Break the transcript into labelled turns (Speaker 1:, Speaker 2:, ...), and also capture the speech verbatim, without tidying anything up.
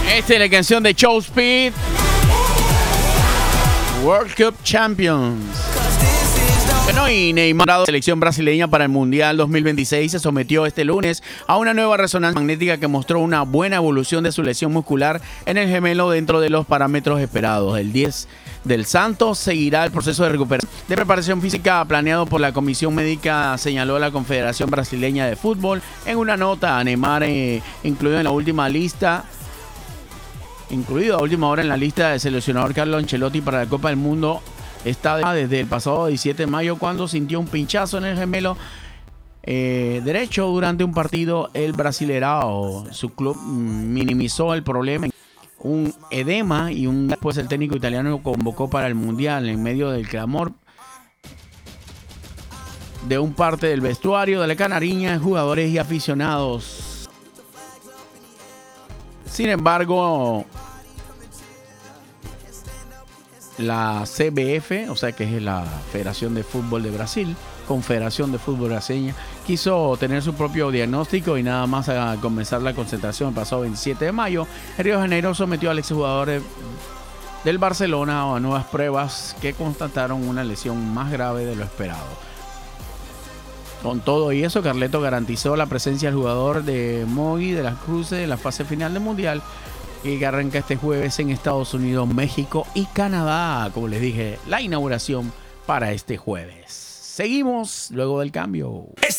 Speaker 1: Esta es la canción de Joe Speed, World Cup Champions. Bueno, y Neymar, la selección brasileña para el Mundial dos mil veintiséis, se sometió este lunes a una nueva resonancia magnética que mostró una buena evolución de su lesión muscular en el gemelo dentro de los parámetros esperados. El diez del Santos seguirá el proceso de recuperación de preparación física planeado por la Comisión Médica, señaló la Confederación Brasileña de Fútbol en una nota. Neymar, eh, incluido en la última lista, incluido a última hora en la lista del seleccionador Carlo Ancelotti para la Copa del Mundo, está desde el pasado diecisiete de mayo, cuando sintió un pinchazo en el gemelo eh, derecho durante un partido. El Brasileirao, su club, minimizó el problema, un edema, y un después el técnico italiano lo convocó para el Mundial en medio del clamor de un parte del vestuario de la Canariña, jugadores y aficionados. Sin embargo, la C B F, o sea que es la Federación de Fútbol de Brasil, Confederación de Fútbol Brasileña, quiso tener su propio diagnóstico y nada más a comenzar la concentración el pasado veintisiete de mayo, en Río de Janeiro sometió al exjugador del Barcelona a nuevas pruebas que constataron una lesión más grave de lo esperado. Con todo y eso, Carleto garantizó la presencia del jugador de Mogi de las Cruces en la fase final del Mundial, y que arranca este jueves en Estados Unidos, México y Canadá. Como les dije, la inauguración para este jueves. Seguimos luego del cambio.